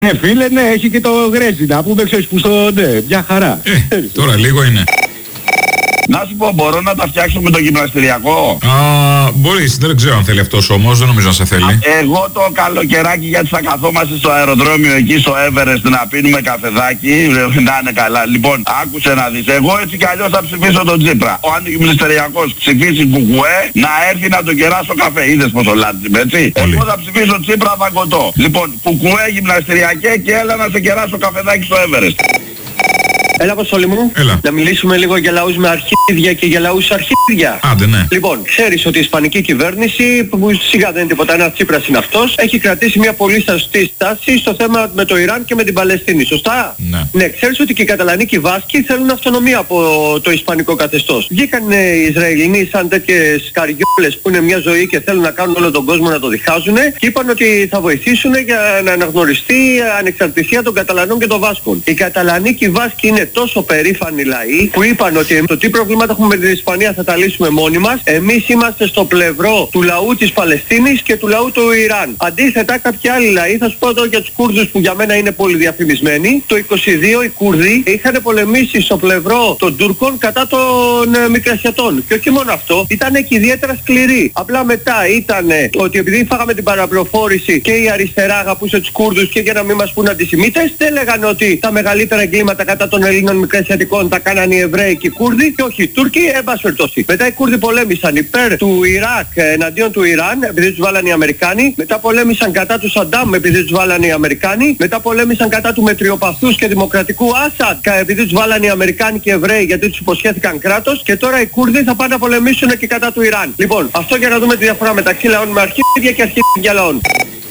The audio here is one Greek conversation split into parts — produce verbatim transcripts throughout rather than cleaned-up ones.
Ναι φίλε, ναι, έχει και το Γρέζι, να πούμε ξέρεις που στο, ναι, μια χαρά. Ε, τώρα λίγο είναι. Να σου πω, μπορώ να τα φτιάξω με το γυμναστηριακό? Α, μπορείς, δεν ξέρω αν θέλει αυτός όμως, δεν νομίζω να σε θέλει. Εγώ το καλοκαιράκι, γιατί θα καθόμαστε στο αεροδρόμιο εκεί στο Everest να πίνουμε καφεδάκι, να είναι καλά. Λοιπόν, άκουσε να δεις, εγώ έτσι κι αλλιώς θα ψηφίσω τον Τσίπρα. Ο αντιγυμναστηριακός ψηφίσει κουκουέ, να έρθει να τον κεράσω καφέ. Είδες πόσο λάτζιμαι, έτσι. Πολύ. Εγώ θα ψηφίσω Τσίπρα φαγωτό. Λοιπόν, κουκουέ γυμναστηριακέ και έλα να σε κεράσω καφεδάκι στο Everest. Έλα, Αποστόλη μου. Έλα. Να μιλήσουμε λίγο για λαούς με αρχίδια και για λαούς αρχίδια. Άντε, ναι. Λοιπόν, ξέρεις ότι η ισπανική κυβέρνηση, που σιγά δεν είναι τίποτα, ένας Τσίπρας είναι αυτός, έχει κρατήσει μια πολύ σωστή στάση στο θέμα με το Ιράν και με την Παλαιστίνη. Σωστά? Ναι. Ναι, ξέρεις ότι και οι Καταλανοί και οι Βάσκοι θέλουν αυτονομία από το ισπανικό καθεστώς. Βγήκαν οι Ισραηλινοί σαν τέτοιες καριόλες που είναι μια ζωή και θέλουν να κάνουν όλο τον κόσμο να το διχάζουν και είπαν ότι θα βοηθήσουν για να αναγνωριστεί η ανεξαρτησία των Καταλανών και των Βάσκων. Οι Καταλανοί και οι Βάσκοι είναι τόσο περήφανοι λαοί που είπαν ότι το τι προβλήματα έχουμε με την Ισπανία θα τα λύσουμε μόνοι μας. Εμείς είμαστε στο πλευρό του λαού της Παλαιστίνης και του λαού του Ιράν. Αντίθετα, κάποιοι άλλοι λαοί, θα σου πω εδώ για τους Κούρδους που για μένα είναι πολύ διαφημισμένοι, το είκοσι δύο οι Κούρδοι είχαν πολεμήσει στο πλευρό των Τούρκων κατά των ε, Μικρασιατών. Και όχι μόνο αυτό, ήταν και ιδιαίτερα σκληροί. Απλά μετά ήταν ότι επειδή φάγαμε την παραπληροφόρηση και η αριστερά αγαπούσε τους Κούρδους και για να μην μας πούν αντισημίτες, δεν έλεγαν ότι τα μεγαλύτερα εγκλήματα κατά των Ελλήνων Μικρασιατικών τα κάνανε οι Εβραίοι και οι Κούρδοι και όχι οι Τούρκοι, εν πάση περιπτώσει. Μετά οι Κούρδοι πολέμησαν υπέρ του Ιράκ εναντίον του Ιράν επειδή τους βάλανε οι Αμερικάνοι. Μετά πολέμησαν κατά του Σαντάμ επειδή τους βάλανε οι Αμερικάνοι. Μετά πολέμησαν κατά του μετριοπαθούς και δημοκρατικού Άσαντ επειδή τους βάλανε οι Αμερικάνοι και οι Εβραίοι γιατί τους υποσχέθηκαν κράτος. Και τώρα οι Κούρδοι θα πάνε να πολεμήσουν και κατά του Ιράν. Λοιπόν, αυτό για να δούμε τη διαφορά μεταξύ λαών με αρχίδια και αρχίδια λαών.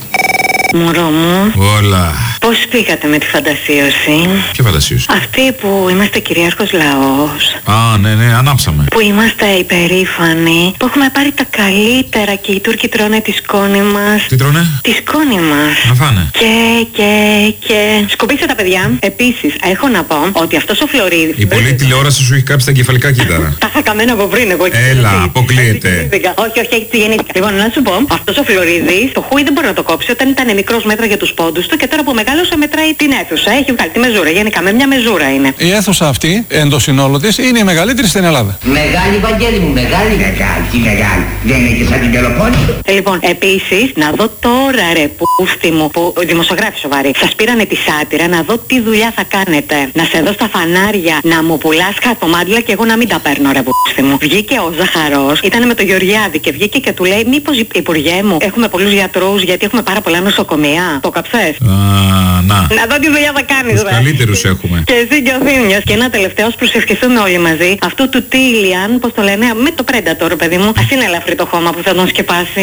Μωρό μου, Όλα. πώς πήγατε με τη φαντασίωση? Ποια φαντασίωση? Αυτή που είμαστε κυρίαρχος λαός, Α, ναι, ναι, ανάψαμε. που είμαστε υπερήφανοι, που έχουμε πάρει τα καλύτερα και οι Τούρκοι τρώνε τη σκόνη μας. Τι τρώνε? Τη σκόνη μας. Να φάνε. Και, και, και... Σκουπίστε τα παιδιά. Επίσης, έχω να πω ότι αυτός ο Φλωρίδης... Η πολλή τηλεόραση σου έχει κάψει τα εγκεφαλικά κύτταρα. Τα είχα καμένα από πριν εγώ. Έλα, αποκλείεται. Όχι, όχι, έτσι γεννήθηκα. Λοιπόν, να σου πω, αυτός ο Φλωρίδης, το χούι δεν μπορεί να το κόψει όταν ήταν μικρός μέτρα για τους πόντους του και τώρα που μεγάλωσε μετράει την αίθουσα. Έχει βγάλει τη μεζούρα. Γενικά με μια μεζούρα είναι. Η αίθουσα αυτή, εν το συνόλο της, είναι η μεγαλύτερη στην Ελλάδα. Μεγάλη, Βαγγέλη μου, μεγάλη. Μεγάλη, τι μεγάλη. Δεν είναι και σαν την Πελοπόννησο. Ε, λοιπόν, επίσης, να δω τώρα ρε πούστη μου, που δημοσιογράφοι σοβαροί, σας πήρανε τη σάτυρα, να δω τι δουλειά θα κάνετε. Να σε δω στα φανάρια, να μου πουλάς χαρτομάτιλα και εγώ να μην τα παίρνω ρε πούστη μου. Βγήκε ο Ζαχαρός, ήταν με το Γεωργιάδη και βγήκε και του λέει, μήπως υπουργέ μου, έχουμε πολλούς γιατρούς γιατί έχουμε πάρα πολλά νοσοκομεία. Το καψές. Α, να. Να δω τι δουλειά θα κάνεις, Τους ρε. καλύτερους έχουμε. Και εσύ και ο Θήμιος. Και ένα τελευταίο, ας προσευχηθούμε όλοι μαζί. Αυτό του Τίλιαν, πώς το λένε, με το Predator, παιδί μου. Ας είναι ελαφρύ το χώμα που θα τον σκεπάσει.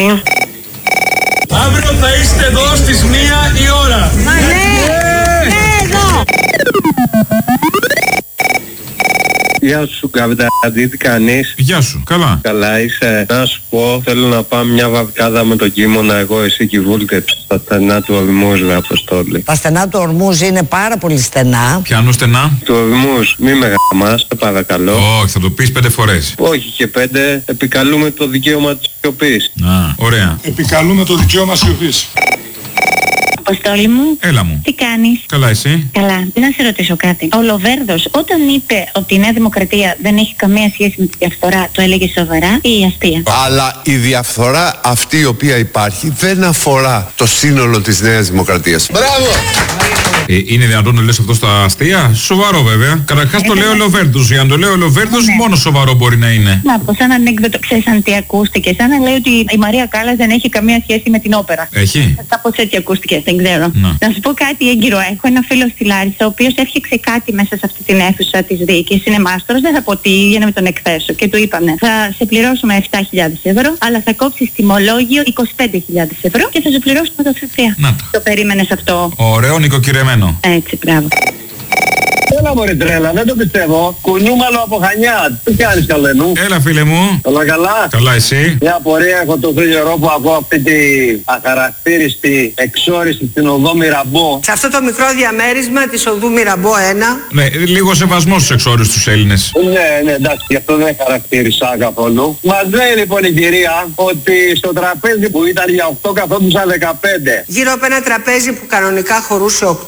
Αύριο θα είστε εδώ στις μία η ώρα. Μα ναι, ναι, εδώ. Γεια σου Καβιταντή, τι κάνεις? Γεια σου, καλά. Καλά είσαι? Να σου πω, θέλω να πάμε μια βαβκάδα με τον Κίμωνα, εγώ, εσύ και η Βούλτεψη, στα στενά του Ορμούζ, ρε Αποστόλη. Τα στενά του Ορμούζ είναι πάρα πολύ στενά. Πιάνω στενά. Του Ορμούζ, μη με γαμάς, σε παρακαλώ. Όχι, θα το πεις πέντε φορές. Όχι και πέντε, επικαλούμε το δικαίωμα της σιωπής. Α, ωραία. Επικαλούμε το δικαίωμα σιωπής. Αποστόλη μου, Έλα μου. τι κάνεις? Καλά εσύ? Καλά. Να σε ρωτήσω κάτι. Ο Λοβέρδος όταν είπε ότι η Νέα Δημοκρατία δεν έχει καμία σχέση με τη διαφθορά, το έλεγε σοβαρά ή αστεία? Αλλά η διαφθορά αυτή η οποία υπάρχει δεν αφορά το σύνολο της Νέας Δημοκρατίας. Μπράβο! Ε, είναι δυνατόν να λες αυτό στα αστεία? Σοβαρό βέβαια. Καταρχάς το λέει ο Λοβέρδος. Για να το λέει ο Λοβέρδος, Ναι. μόνο σοβαρό μπορεί να είναι. Να πω, σαν ανέκδοτο, ξέρεις αν τι ακούστηκε? Σαν να λέει ότι η Μαρία Κάλλας δεν έχει καμία σχέση με την όπερα. Έχει. Κάπως έτσι ακούστηκε, δεν ξέρω. Να. Να σου πω κάτι έγκυρο. Έχω ένα φίλο στη Λάρισα, ο οποίος έφτιαξε κάτι μέσα σε αυτή την αίθουσα της δίκης. Είναι μάστορας, δεν θα πω τι, για να μην τον εκθέσω. Και του είπαμε, θα σε πληρώσουμε επτά χιλιάδες ευρώ, αλλά θα κόψεις τιμολόγιο είκοσι πέντε χιλιάδες ευρώ και θα σου πληρώσουμε το ΦΠΑ. Να το. Το περίμενες αυτό? Ωραίο νοικοκυρεμένο. Έτσι, μπράβο. Έλα μωρέ τρέλα, δεν το πιστεύω. Κουνούμαλο από Χανιά. Τι κάνεις καλένου? Έλα φίλε μου. Όλα καλά. Καλά εσύ. Μια απορία έχω το καιρό που ακούω αυτή τη αχαρακτήριστη εξόριστη στην οδό Μυραμπό. Σε αυτό το μικρό διαμέρισμα της οδού Μυραμπό ένα. Ναι, λίγο σεβασμό στους εξόριστους Έλληνες. Ναι, ναι, εντάξει, γι' αυτό δεν χαρακτήρισα καθόλου. Μας λέει λοιπόν η κυρία ότι στο τραπέζι που ήταν για οκτώ καθόντουσαν δεκαπέντε. Γύρω από ένα τραπέζι που κανονικά χωρούσε οκτώ.